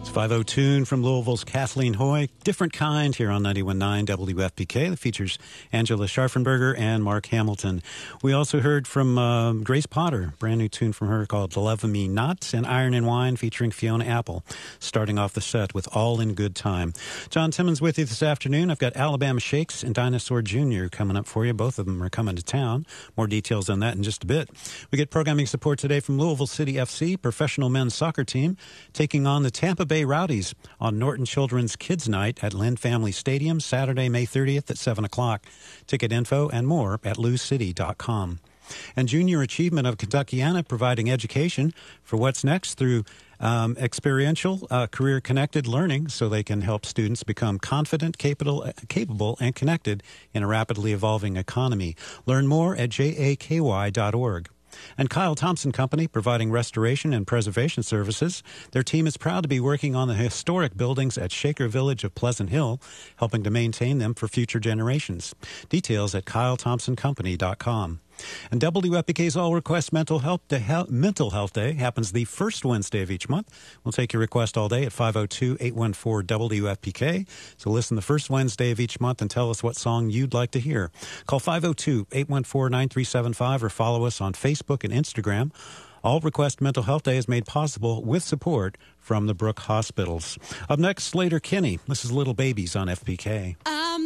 5:00 tune from Louisville's Kathleen Hoy. Different kind here on 91.9 WFPK. That features Angela Scharfenberger and Mark Hamilton. We also heard from Grace Potter, brand new tune from her called Love Me Not, and Iron and Wine featuring Fiona Apple, starting off the set with All in Good Time. John Timmons with you this afternoon. I've got Alabama Shakes and Dinosaur Jr. coming up for you. Both of them are coming to town. More details on that in just a bit. We get programming support today from Louisville City FC, professional men's soccer team, taking on the Tampa Bay Rowdies on Norton Children's Kids Night at Lynn Family Stadium, Saturday, May 30th at 7 o'clock. Ticket info and more at loucity.com. And Junior Achievement of Kentuckiana, providing education for what's next through experiential, career-connected learning so they can help students become confident, capable, and connected in a rapidly evolving economy. Learn more at jaky.org. And Kyle Thompson Company, providing restoration and preservation services. Their team is proud to be working on the historic buildings at Shaker Village of Pleasant Hill, helping to maintain them for future generations. Details at kylethompsoncompany.com. And WFPK's All Request Mental Health Day happens the first Wednesday of each month. We'll take your request all day at 502-814-WFPK. So listen the first Wednesday of each month and tell us what song you'd like to hear. Call 502-814-9375 or follow us on Facebook and Instagram. All Request Mental Health Day is made possible with support from the Brooke Hospitals. Up next, Slater Kinney. This is Little Babies on FPK.